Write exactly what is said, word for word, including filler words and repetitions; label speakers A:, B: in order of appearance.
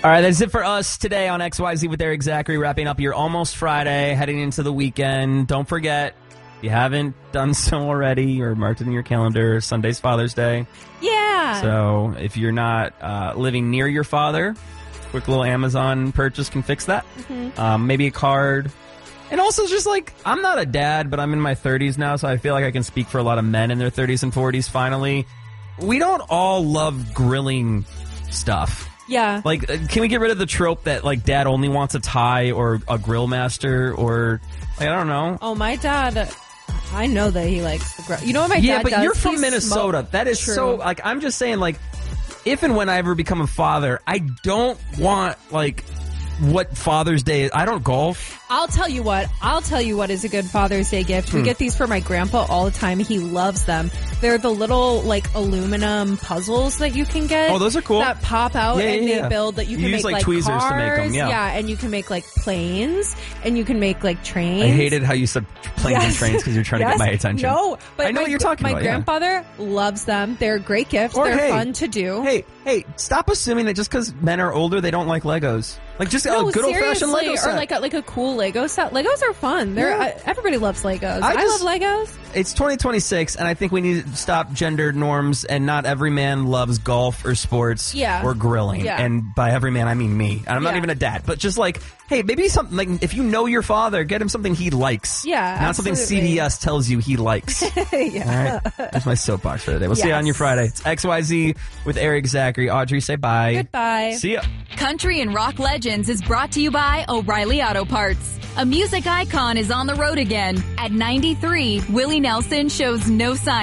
A: All right, that's it for us today on X Y Z with Eric Zachary, wrapping up your almost Friday, heading into the weekend. Don't forget, if you haven't done so already or marked it in your calendar, Sunday's Father's Day.
B: Yeah.
A: So if you're not uh, living near your father, quick little Amazon purchase can fix that.
B: Mm-hmm.
A: Um, maybe a card. And also just like, I'm not a dad, but I'm in my thirties now, so I feel like I can speak for a lot of men in their thirties and forties finally. We don't all love grilling stuff.
B: Yeah.
A: Like, can we get rid of the trope that, like, dad only wants a Thai or a grill master or, like, I don't know.
B: Oh, my dad, I know that he likes the grill. You know what my
A: yeah,
B: dad
A: but
B: does?
A: you're from
B: He
A: Minnesota.
B: smokes.
A: That is
B: True.
A: so, like, I'm just saying, like, if and when I ever become a father, I don't want, like, what Father's Day is. I don't golf.
B: I'll tell you what. I'll tell you what is a good Father's Day gift.
A: Hmm.
B: We get these for my grandpa all the time. He loves them. They're the little, like, aluminum puzzles that you can get.
A: Oh, those are cool.
B: That pop out
A: Yeah,
B: and
A: yeah,
B: they
A: yeah.
B: build that you
A: You
B: can
A: use,
B: make,
A: like,
B: like,
A: tweezers
B: cars.
A: to make 'em, yeah.
B: and you can make, like, planes and you can make, like, trains.
A: I hated how you said planes and
B: Yes.
A: trains because you're trying
B: Yes.
A: to get my attention.
B: No, but
A: I know
B: my,
A: what you're talking
B: my
A: about, yeah.
B: grandfather loves them. They're a great gift.
A: Or,
B: They're
A: hey,
B: fun to do.
A: Hey, hey, stop assuming that just because men are older, they don't like Legos. Like, just
B: No,
A: a good old-fashioned
B: seriously,
A: Lego set.
B: or like a, like a cool Lego set. Legos are fun. They're
A: Yeah.
B: uh, everybody loves Legos.
A: I
B: I,
A: just-
B: love Legos.
A: It's twenty twenty-six, and I think we need to stop gender norms, and not every man loves golf or sports
B: Yeah.
A: or grilling.
B: Yeah.
A: And by every man, I mean me. And I'm not
B: Yeah.
A: even a dad. But just like, hey, maybe something, like, if you know your father, get him something he likes.
B: Yeah,
A: Not something
B: absolutely.
A: C D S tells you he likes.
B: Yeah.
A: All right? That's my soapbox for today. We'll see you
B: Yes.
A: on your Friday. It's X Y Z with Eric Zachary. Audrey, say bye.
B: Goodbye.
A: See ya.
C: Country and Rock Legends is brought to you by O'Reilly Auto Parts. A music icon is on the road again. At ninety-three, Willie Nelson shows no sign